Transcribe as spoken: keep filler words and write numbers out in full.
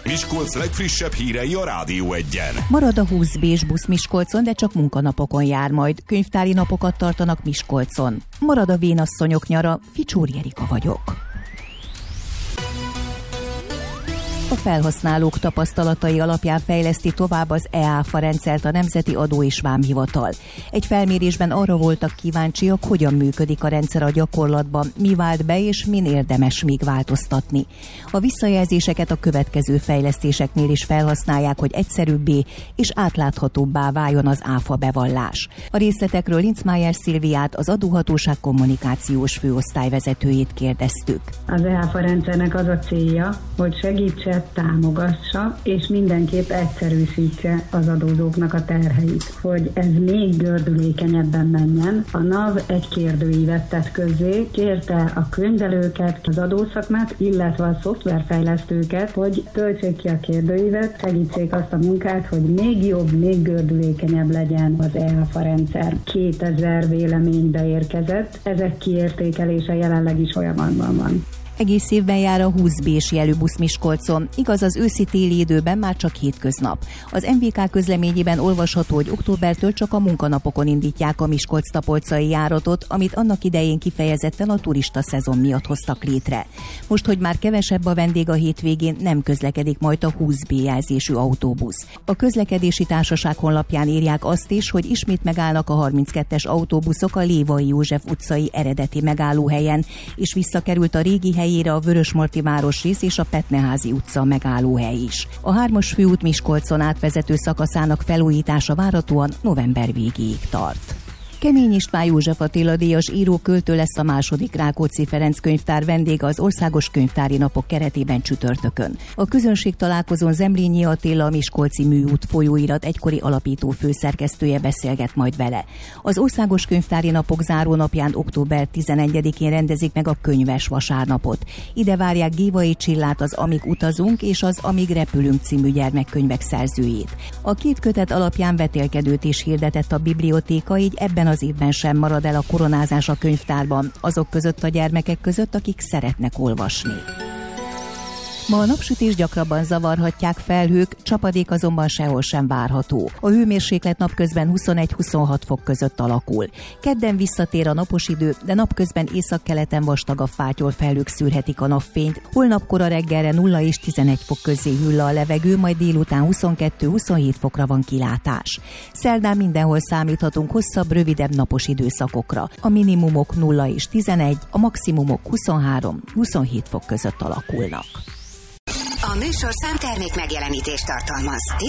Miskolc legfrissebb hírei a Rádió Egyen. Marad a húsz bés busz Miskolcon, de csak munkanapokon jár majd. Könyvtári napokat tartanak Miskolcon. Marad a vénasszonyok nyara. Ficsúri Erika vagyok. A felhasználók tapasztalatai alapján fejleszti tovább az e-áfa rendszert a Nemzeti Adó és Vámhivatal. Egy felmérésben arra voltak kíváncsiak, hogyan működik a rendszer a gyakorlatban, mi vált be és min érdemes még változtatni. A visszajelzéseket a következő fejlesztéseknél is felhasználják, hogy egyszerűbbé és átláthatóbbá váljon az áfa bevallás. A részletekről Linzmeier Szilviát, az adóhatóság kommunikációs főosztályvezetőjét kérdeztük. Az e-áfa rendszernek az a célja, hogy segítse, támogassa, és mindenképp egyszerűsítse az adózóknak a terheit. Hogy ez még gördülékenyebben menjen, a NAV egy kérdőívet tett közzé, kérte a könyvelőket, az adószakmát, illetve a szoftverfejlesztőket, hogy töltsék ki a kérdőívet, segítsék azt a munkát, hogy még jobb, még gördülékenyebb legyen az e-áfa rendszer. kétezer vélemény beérkezett, ezek kiértékelése jelenleg is folyamatban van. Egész évben jár a húsz bés jelű busz Miskolcon, igaz az őszi-téli időben már csak hétköznap. Az em vé ká közleményében olvasható, hogy októbertől csak a munkanapokon indítják a Miskolc-Tapolcai járatot, amit annak idején kifejezetten a turista szezon miatt hoztak létre. Most, hogy már kevesebb a vendég a hétvégén, nem közlekedik majd a húsz bé jelzésű autóbusz. A közlekedési társaság honlapján írják azt is, hogy ismét megállnak a harminckettes autóbuszok a Lévai József utcai eredeti megállóhelyen, és visszakerült a régi hely a Vörösmarty városrész és a Petneházi utca megállóhely is. A hármas főút Miskolcon átvezető szakaszának felújítása várhatóan november végéig tart. Kemény István József Attila díjas író-költő lesz a második Rákóczi Ferenc könyvtár vendége az Országos Könyvtári Napok keretében csütörtökön. A közönség találkozón Zemlényi Attila, a Miskolci Műút folyóirat egykori alapító főszerkesztője beszélget majd vele. Az Országos Könyvtári Napok zárónapján október tizenegyedikén rendezik meg a Könyves Vasárnapot. Ide várják Gívai Csillát, az Amíg utazunk és az Amíg repülünk című gyermekkönyvek szerzőjét. A két kötet alapján vetélkedőt is hirdetett a bibliotéka, így ebben az évben sem marad el a koronázás a könyvtárban, azok között a gyermekek között, akik szeretnek olvasni. Ma a napsütés gyakrabban zavarhatják felhők, csapadék azonban sehol sem várható. A hőmérséklet napközben huszonegy-huszonhat fok között alakul. Kedden visszatér a napos idő, de napközben északkeleten vastagabb fátyol felhők szűrhetik a napfényt. Holnap kora reggelre nulla és tizenegy fok közé hűl a levegő, majd délután huszonkettő-huszonhét fokra van kilátás. Szerdán mindenhol számíthatunk hosszabb, rövidebb napos időszakokra. A minimumok nulla és tizenegy, a maximumok huszonhárom-huszonhét fok között alakulnak. A műsorszám termék megjelenítést tartalmaz.